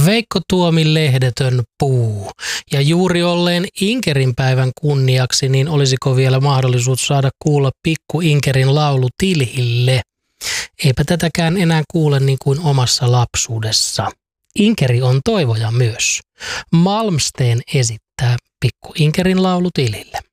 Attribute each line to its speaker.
Speaker 1: Veikko Tuomi lehdetön puu. Ja juuri olleen Inkerin päivän kunniaksi, niin olisiko vielä mahdollisuus saada kuulla Pikku Inkerin laulu Tilhille? Eipä tätäkään enää kuule niin kuin omassa lapsuudessa. Inkeri on toivoja myös. Malmsteen esittää Pikku Inkerin laulu Tilhille.